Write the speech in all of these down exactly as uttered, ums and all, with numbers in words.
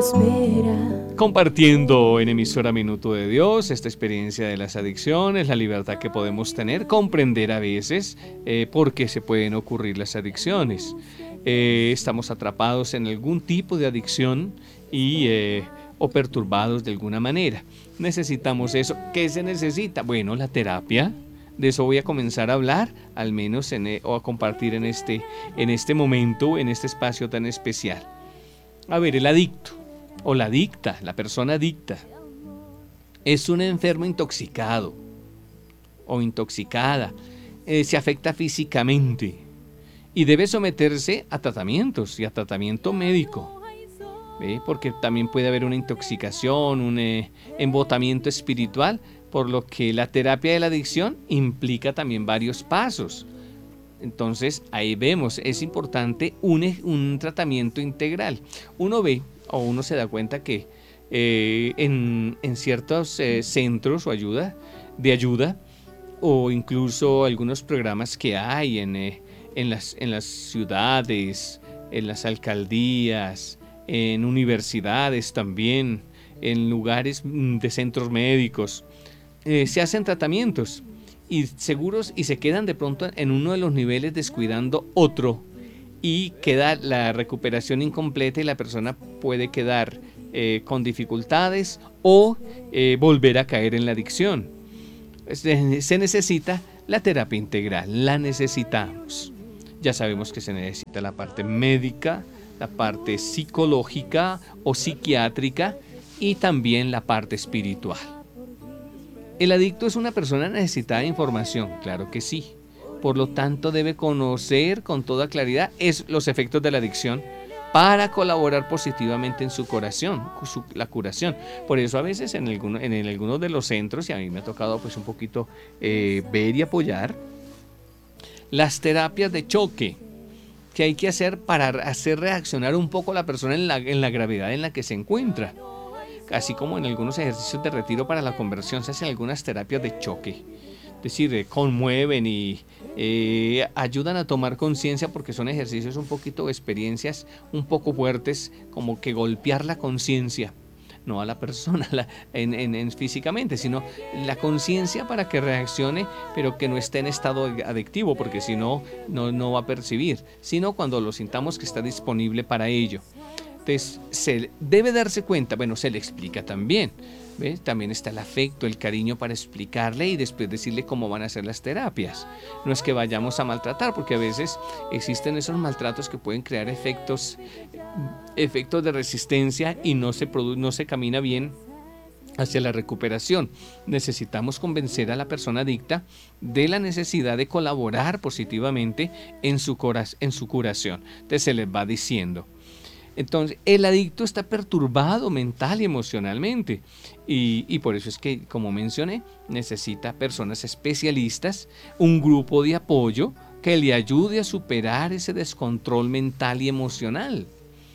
prospera. Compartiendo en emisora Minuto de Dios esta experiencia de las adicciones, la libertad que podemos tener, comprender a veces eh, por qué se pueden ocurrir las adicciones. Eh, estamos atrapados en algún tipo de adicción y eh, o perturbados de alguna manera. Necesitamos eso. ¿Qué se necesita? Bueno, la terapia. De eso voy a comenzar a hablar, al menos en, o a compartir en este, en este momento, en este espacio tan especial. A ver, el adicto o la adicta, la persona adicta, es un enfermo intoxicado o intoxicada, eh, se afecta físicamente y debe someterse a tratamientos y a tratamiento médico, ¿eh? Porque también puede haber una intoxicación, un eh, embotamiento espiritual, por lo que la terapia de la adicción implica también varios pasos. Entonces ahí vemos, es importante un, un tratamiento integral. Uno ve o uno se da cuenta que eh, en, en ciertos eh, centros o ayuda, de ayuda o incluso algunos programas que hay en, eh, en, las, en las ciudades, en las alcaldías, en universidades también, en lugares de centros médicos, eh, se hacen tratamientos y seguros y se quedan de pronto en uno de los niveles descuidando otro y queda la recuperación incompleta y la persona puede quedar eh, con dificultades o eh, volver a caer en la adicción. Se, se necesita la terapia integral, la necesitamos. Ya sabemos que se necesita la parte médica, la parte psicológica o psiquiátrica y también la parte espiritual. ¿El adicto es una persona necesitada de información? Claro que sí. Por lo tanto, debe conocer con toda claridad es, los efectos de la adicción para colaborar positivamente en su curación, su, la curación. Por eso a veces en, alguno, en, en algunos de los centros, y a mí me ha tocado pues un poquito eh, ver y apoyar, las terapias de choque que hay que hacer para hacer reaccionar un poco a la persona en la, en la gravedad en la que se encuentra. Así como en algunos ejercicios de retiro para la conversión se hacen algunas terapias de choque. Es decir, eh, conmueven y eh, ayudan a tomar conciencia porque son ejercicios un poquito, experiencias un poco fuertes, como que golpear la conciencia, no a la persona la, en, en, en físicamente, sino la conciencia para que reaccione, pero que no esté en estado adictivo, porque si no, no, no va a percibir, sino cuando lo sintamos que está disponible para ello. Entonces, se debe darse cuenta, bueno, se le explica también, ¿ves? También está el afecto, el cariño para explicarle y después decirle cómo van a ser las terapias. No es que vayamos a maltratar, porque a veces existen esos maltratos que pueden crear efectos, efectos de resistencia y no se, produ- no se camina bien hacia la recuperación. Necesitamos convencer a la persona adicta de la necesidad de colaborar positivamente en su, cora- en su curación. Entonces se les va diciendo. Entonces, el adicto está perturbado mental y emocionalmente y, y por eso es que, como mencioné, necesita personas especialistas, un grupo de apoyo que le ayude a superar ese descontrol mental y emocional.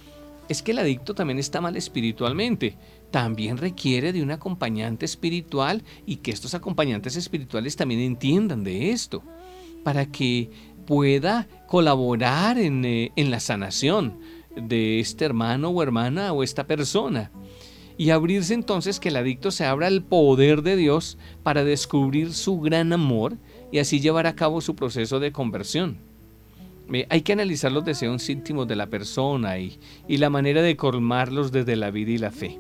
Es que el adicto también está mal espiritualmente, también requiere de un acompañante espiritual y que estos acompañantes espirituales también entiendan de esto, para que pueda colaborar en, eh, en la sanación de este hermano o hermana o esta persona y abrirse entonces que el adicto se abra al poder de Dios para descubrir su gran amor y así llevar a cabo su proceso de conversión. Eh, hay que analizar los deseos íntimos de la persona y, y la manera de colmarlos desde la vida y la fe.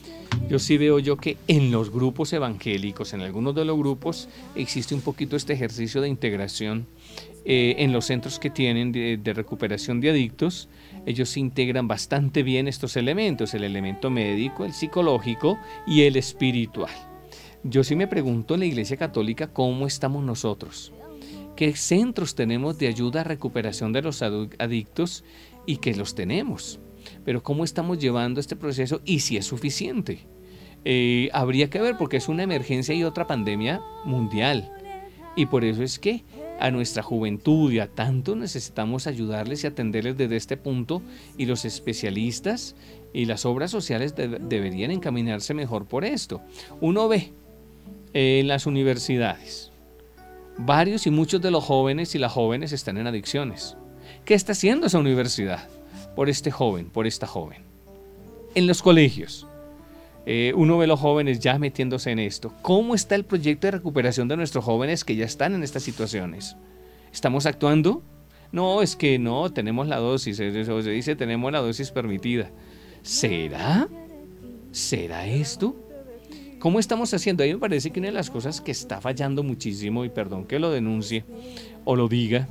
Yo sí veo yo que en los grupos evangélicos, en algunos de los grupos, existe un poquito este ejercicio de integración. Eh, en los centros que tienen de, de recuperación de adictos, ellos integran bastante bien estos elementos, el elemento médico, el psicológico y el espiritual. Yo sí me pregunto en la Iglesia Católica cómo estamos nosotros, qué centros tenemos de ayuda a recuperación de los adictos y que los tenemos, pero cómo estamos llevando este proceso y si es suficiente. Eh, habría que ver porque es una emergencia y otra pandemia mundial y por eso es que a nuestra juventud y a tanto necesitamos ayudarles y atenderles desde este punto y los especialistas y las obras sociales de, deberían encaminarse mejor por esto. Uno ve eh, en las universidades, varios y muchos de los jóvenes y las jóvenes están en adicciones. ¿Qué está haciendo esa universidad por este joven, por esta joven? En los colegios, eh, uno ve a los jóvenes ya metiéndose en esto. ¿Cómo está el proyecto de recuperación de nuestros jóvenes que ya están en estas situaciones? ¿Estamos actuando? No, es que no, tenemos la dosis, eso se dice, tenemos la dosis permitida. ¿Será? ¿Será esto? ¿Cómo estamos haciendo? A mí me parece que una de las cosas que está fallando muchísimo, y perdón que lo denuncie o lo diga,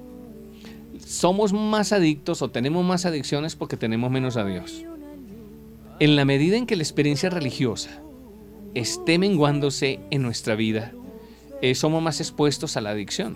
somos más adictos o tenemos más adicciones porque tenemos menos a Dios. En la medida en que la experiencia religiosa esté menguándose en nuestra vida, eh, somos más expuestos a la adicción.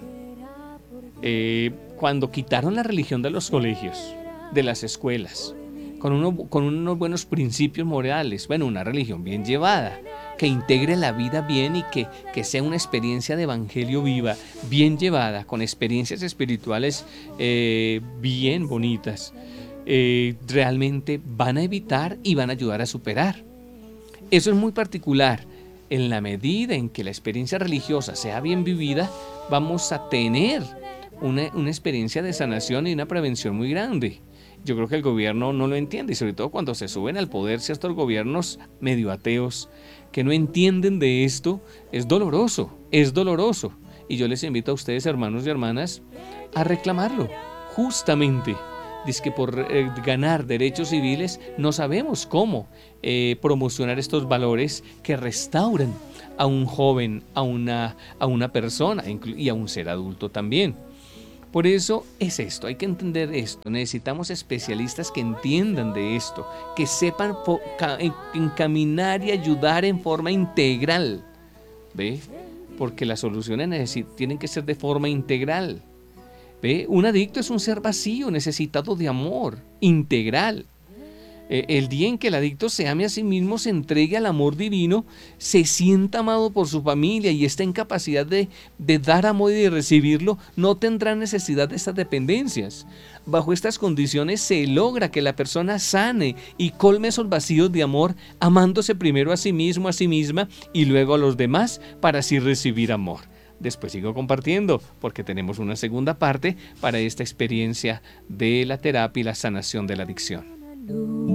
Eh, cuando quitaron la religión de los colegios, de las escuelas, con, uno, con unos buenos principios morales, bueno, una religión bien llevada, que integre la vida bien y que, que sea una experiencia de evangelio viva, bien llevada, con experiencias espirituales eh, bien bonitas, eh, realmente van a evitar y van a ayudar a superar. Eso es muy particular. En la medida en que la experiencia religiosa sea bien vivida, vamos a tener una, una experiencia de sanación y una prevención muy grande. Yo creo que el gobierno no lo entiende, y sobre todo cuando se suben al poder ciertos gobiernos medio ateos que no entienden de esto, es doloroso, es doloroso. Y yo les invito a ustedes, hermanos y hermanas, a reclamarlo, justamente. Dice que por eh, ganar derechos civiles no sabemos cómo eh, promocionar estos valores que restauran a un joven, a una, a una persona y a un ser adulto también. Por eso es esto, hay que entender esto, necesitamos especialistas que entiendan de esto, que sepan encaminar y ayudar en forma integral, ¿ve? Porque las soluciones tienen que ser de forma integral, ¿ve? Un adicto es un ser vacío, necesitado de amor, integral. El día en que el adicto se ame a sí mismo, se entregue al amor divino, se sienta amado por su familia y está en capacidad de, de dar amor y de recibirlo, no tendrá necesidad de estas dependencias. Bajo estas condiciones se logra que la persona sane y colme esos vacíos de amor, amándose primero a sí mismo, a sí misma y luego a los demás para así recibir amor. Después sigo compartiendo porque tenemos una segunda parte para esta experiencia de la terapia y la sanación de la adicción.